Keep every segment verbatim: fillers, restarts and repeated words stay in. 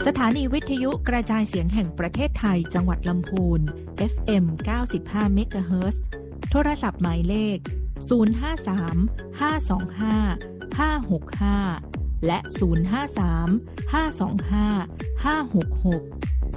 สถานีวิทยุกระจายเสียงแห่งประเทศไทยจังหวัดลำพูน เอฟ เอ็ม เก้าสิบห้า เมกะเฮิรตซ์ โทรศัพท์หมายเลข ศูนย์ ห้า สาม ห้า สอง ห้า ห้า หก ห้า และ ศูนย์ ห้า สาม ห้า สอง ห้า ห้า หก หก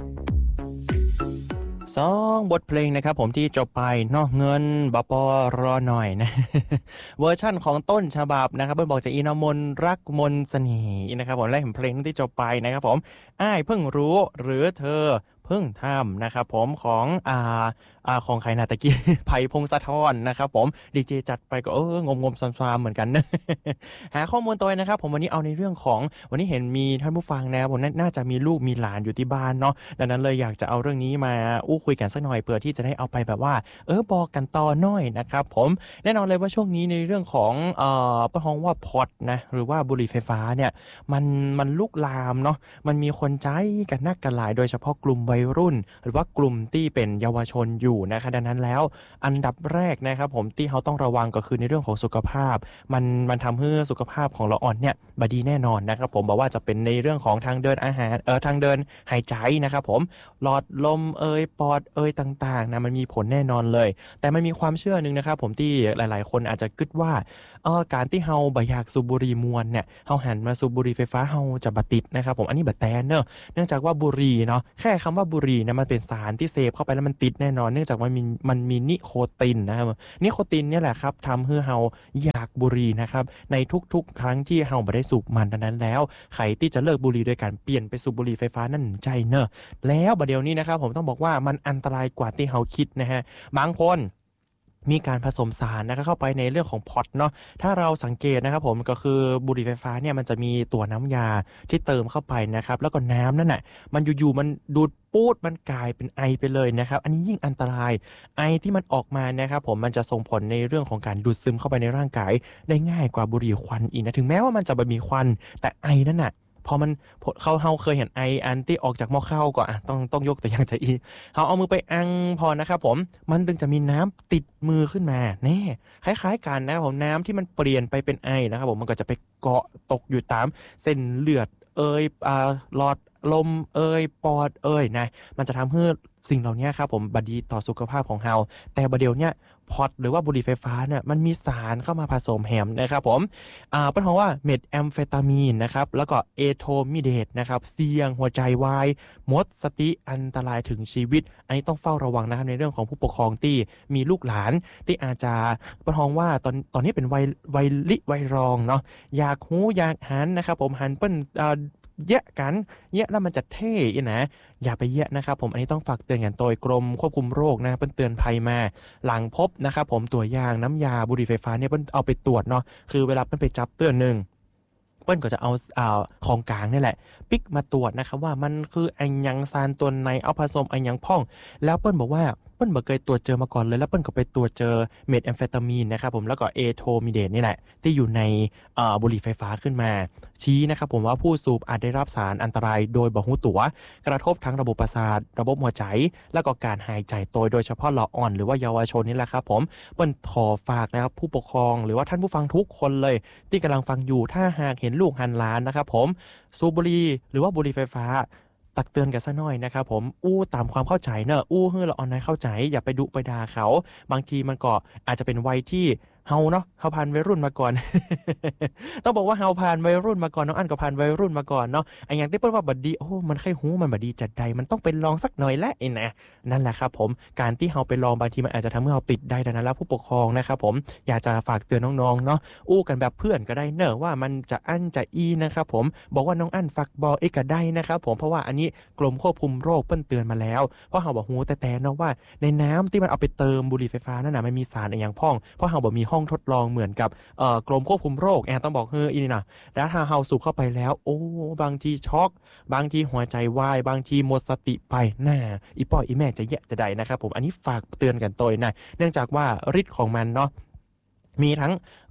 สองบทเพลงนะครับผมที่จบไปเนาะเงินบปรอหน่อยนะ เวอร์ชั่นของต้นฉบับนะครับเพิ่นบอกจากอินามนรักมนเสน่ห์นะครับผมและเพลงที่จบไปนะครับผมอ้ายเพิ่งรู้หรือเธอเพิ่งทำนะครับผมของอ่าอ่าของใครนาตะกี้ ไผ่พงศธรนะครับผมดีเจจัดไปก็เอองมๆซ้ำๆเหมือนกันนะ หาข้อมูลตัวนะครับผมวันนี้เอาในเรื่องของวันนี้เห็นมีท่านผู้ฟังนะครับผมน่าจะมีลูกมีหลานอยู่ที่บ้านเนาะดังนั้นเลยอยากจะเอาเรื่องนี้มาอู้คุยกันสักหน่อยเพื่อที่จะได้เอาไปแบบว่าเออบอกกันต่อหน่อยนะครับผมแน่นอนเลยว่าช่วงนี้ในเรื่องของเอ่อประท้องว่าพอดนะหรือว่าบุหรี่ไฟฟ้าเนี่ยมันมันลุกลามเนาะมันมีคนใจกันนักกันหลายโดยเฉพาะกลุ่มวัยรุ่นหรือว่ากลุ่มที่เป็นเยาวชนอยู่นะครับดังนั้นแล้วอันดับแรกนะครับผมที่เขาต้องระวังก็คือในเรื่องของสุขภาพมันมันทำให้สุขภาพของเราอ่อนเนี่ยบดีแน่นอนนะครับผมบอกว่าจะเป็นในเรื่องของทางเดินอาหารเออทางเดินหายใจนะครับผมหลอดลมเอยปอดเอยต่างๆนะมันมีผลแน่นอนเลยแต่มันมีความเชื่อนึงนะครับผมที่หลายๆคนอาจจะคิดว่าเออการที่เฮาบ่อยากสูบบุหรี่มวนเนี่ยเฮาหันมาสูบบุหรี่ไฟฟ้าเฮาจะบ่ติดนะครับผมอันนี้บ่แตนเนอะเนื่องจากว่าบุหรี่เนาะแค่คำว่าบุหรี่นะมันเป็นสารที่เสพเข้าไปแล้วมันติดแน่นอนเนื่องจากว่ามันมีมันมีนิโคตินนะครับนิโคตินเนี่ยแหละครับทำให้เฮาอยากบุหรี่นะครับในทุกๆครั้งที่เฮาบ่ได้สูบมันดังนั้นแล้วใครที่จะเลิกบุหรี่โดยการเปลี่ยนไปสูบบุหรี่ไฟฟ้านั่นใจเนอะแล้วบัดเดี๋ยวนี้นะครับผมต้องบอกว่ามันอันตรายกว่าที่เฮาคิดนะฮะบางคนมีการผสมสารนะครับเข้าไปในเรื่องของพอตเนาะถ้าเราสังเกตนะครับผมก็คือบุหรี่ไฟฟ้าเนี่ยมันจะมีตัวน้ำยาที่เติมเข้าไปนะครับแล้วก็น้ำนั่นแหละมันอยู่ๆมันดูดปูดมันกลายเป็นไอไปเลยนะครับอันนี้ยิ่งอันตรายไอที่มันออกมานะครับผมมันจะส่งผลในเรื่องของการดูดซึมเข้าไปในร่างกายได้ง่ายกว่าบุหรี่ควันอีกนะถึงแม้ว่ามันจะไม่มีควันแต่ไอนั่นน่ะพอมันเขาเฮาเคยเห็นไออันที่ออกจากหม้อข้าวก่อนอ่ะต้องต้องยกตัวอย่างจากอีเฮาเอามือไปอังพอนะครับผมมันถึงจะมีน้ำติดมือขึ้นมาแน่คล้ายๆกันนะครับผมน้ำที่มันเปลี่ยนไปเป็นไอนะครับผมมันก็จะไปเกาะตกอยู่ตามเส้นเลือดเอยอ่าหลอดลมเอยปอดเอยนะมันจะทำให้สิ่งเหล่านี้ครับผมบดีต่อสุขภาพของเฮาแต่ประเดี๋ยวเนี้ยพอตหรือว่าบุหรี่ไฟฟ้าเนี่ยมันมีสารเข้ามาผสมแฮมนะครับผมอ่าเป็นเพราะว่าเม็ดแอมเฟตามีนนะครับแล้วก็เอโทมิเดตนะครับเสี่ยงหัวใจวายหมดสติอันตรายถึงชีวิตอันนี้ต้องเฝ้าระวังนะครับในเรื่องของผู้ปกครองที่มีลูกหลานที่อาจจะเป็นเพราะว่าตอนตอนนี้เป็นวัยวัยลิวัยรองเนาะอยากหูอยากหันนะครับผมหันเปิ้นอ่าแยะกันแยะแล้วมันจะเท่นะอย่าไปแยะนะครับผมอันนี้ต้องฝากเตือนกันโดยกรมควบคุมโรคนะเพิ่นเตือนภัยมาหลังพบนะครับผมตัวอย่างน้ำยาบุหรี่ไฟฟ้าเนี่ยเพิ่นเอาไปตรวจเนาะคือเวลาเพิ่นไปจับเตือนนึงเปิ้นก็จะเอาอ่าของกลางนี่แหละปิกมาตรวจนะครับว่ามันคือไอ้หยังสารตัวในเอาผสมไอ้หยังพ่องแล้วเปิ้นบอกว่าเปิ้นบ่เคยตรวจเจอมาก่อนเลยแล้วเปิ้นก็ไปตรวจเจอเม็ดแอมเฟตามีนนะครับผมแล้วก็เอโทมิเดตนี่แหละที่อยู่ในอ่าบุหรี่ไฟฟ้าขึ้นมาชี้นะครับผมว่าผู้สูบอาจได้รับสารอันตรายโดยบ่ฮู้ตัวกระทบทั้งระบบประสาทระบบหัวใจแล้วก็การหายใจโดยโดยเฉพาะหลอดอ่อนหรือว่าเยาวชนนี่แหละครับผมเปิ้นขอฝากนะครับผู้ปกครองหรือว่าท่านผู้ฟังทุกคนเลยที่กำลังฟังอยู่ถ้าหากเห็นลูกหันหลานนะครับผมสูบบุหรี่หรือว่าบุหรี่ไฟฟ้าตักเตือนกันซะหน่อยนะครับผมอู้ตามความเข้าใจเนอะอู้เฮ้อละออนไลน์เข้าใจอย่าไปดุไปด่าเขาบางทีมันก็อาจจะเป็นวัยที่เฮาเนาะเฮาผ่านวัยรุ่นมาก่อน ต้องบอกว่าเฮาผ่านวัยรุ่นมาก่อนน้องอันก็ผ่านวัยรุ่นมาก่อนเนาะไอ้อย่างที่เปิ้นว่าบัดดีโอ้มันไข้หูมันบัดดีจัดใดมันต้องไปลองสักหน่อยแหละไอ้นะนั่นแหละครับผมการที่เฮาไปลองบางทีมันอาจจะทำให้เฮาติดได้ดังนั้นแล้วผู้ปกครองนะครับผมอยากจะฝากเตือนน้องๆเนาะอู้กันแบบเพื่อนก็ได้เนอะว่ามันจะอั้นจะอีนะครับผมบอกว่าน้องอั้นฝากบอกเอ้ก็ได้นะครับผมเพราะว่าอันนี้กรมควบคุมโรคเปิ้นเตือนมาแล้วเพราะเฮาบอกหูแต่ๆเนาะว่าในน้ำที่มันเอาไปเติมบุหรี่ไฟฟ้านั่นน่ะมันมีสารอย่างพ่องเพราะเฮาบ่มีห้องทดลองเหมือนกับเอ่อกรมควบคุมโรคแอต้องบอกเฮ้ออีนี่นะแล้วถ้าเฮาสูบเข้าไปแล้วโอ้บางทีช็อกบางทีหัวใจวายบางทีหมดสติไปน่าอีป่ออีแม่จะแย่จะได้นะครับผมอันนี้ฝากเตือนกันตัวนะเนื่องจากว่าฤทธิ์ของมันเนาะมีทั้ง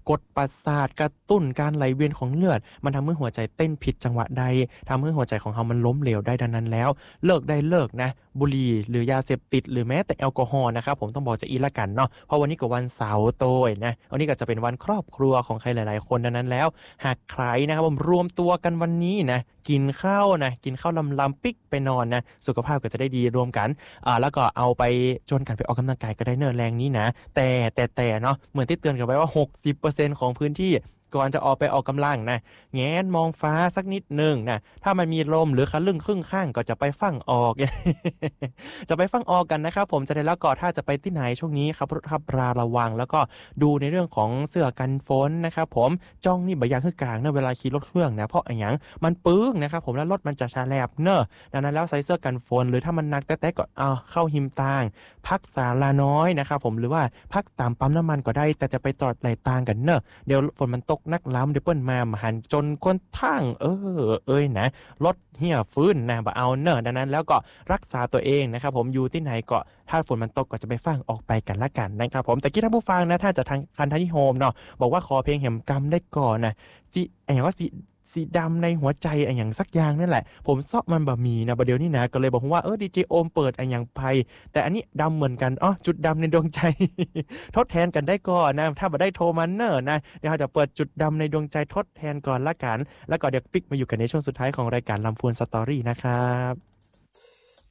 กดประสาทกระตุ้นการไหลเวียนของเลือดมันทำให้หัวใจเต้นผิดจังหวะใดทำให้หัวใจของเรามันล้มเหลวได้ดังนั้นแล้วเลิกได้เลิกนะบุหรี่หรือยาเสพติดหรือแม้แต่แอลกอฮอล์นะครับผมต้องบอกจะอีละกันเนาะเพราะวันนี้ก็วันเสาร์โตยนะวันนี้ก็จะเป็นวันครอบครัวของใครหลายๆคนดังนั้นแล้วหากใครนะครับผมรวมตัวกันวันนี้นะกินข้าวนะกินข้าวลำลำปิ๊กไปนอนนะสุขภาพก็จะได้ดีรวมกันอ่าแล้วก็เอาไปจนกันไปออกกำลังกายก็ได้เนินแรงนี้นะแต่แต่แต่เนาะเหมือนที่เตือนกันไว้ว่า หกสิบเปอร์เซ็นต์ ของพื้นที่ก่อนจะออกไปออกกำลังนะแงนมองฟ้าสักนิดนึงนะถ้ามันมีลมหรือคันลึ่งครึ่งข้างก็จะไปฟังออก จะไปฟังออกกันนะครับผมจะได้แล้วก็ถ้าจะไปที่ไหนช่วงนี้ครับครับราระวังแล้วก็ดูในเรื่องของเสื้อกันฝนนะครับผมจ้องนี่บ่อยางคือกลางเนอะเวลาขี่รถเครื่องนะเพราะอย่างมันปึ้งนะครับผมแล้วรถมันจะชาแลบเนอะดังนั้นแล้วใส่เสื้อกันฝนหรือถ้ามันหนักแต๊ะๆก็เอาเข้าหิมตางพักศาลาน้อยนะครับผมหรือว่าพักตามปั๊มน้ำมันก็ได้แต่จะไปจอดไหลตางกันเนอะเดี๋ยวฝนมันตกนักล้ำเดี๋ยวเปิ้นมาหันจนก้นทางเออเอ้ยนะรถเหี่ยฟื้นนะบ่เอาเนอะดังนั้นแล้วก็รักษาตัวเองนะครับผมอยู่ที่ไหนก็ถ้าฝนมันตกก็จะไปฟังออกไปกันละกันนะครับผมแต่กี้ท่านผู้ฟังนะถ้าจะทางคันทานิโฮมเนาะบอกว่าขอเพลงแห่มกำได้ก่อนนะสิไอ้ว่าสิสีดำในหัวใจอะไรอย่างสักอย่างนั่นแหละผมซอกมันบะมีนะประเดี๋ยวนี้นะก็เลยบอกว่าเออดีเจโอมเปิดอะไรอย่างไปแต่อันนี้ดำเหมือนกันอ๋อจุดดำในดวงใจ ทดแทนกันได้ก่อนนะถ้าบ่ได้โทรมาเนอร์นะเดี๋ยวเราจะเปิดจุดดำในดวงใจทดแทนก่อนละกันแล้วก็เดี๋ยวปิ๊กมาอยู่กันในช่วงสุดท้ายของรายการลำพูนสตอรี่นะครับ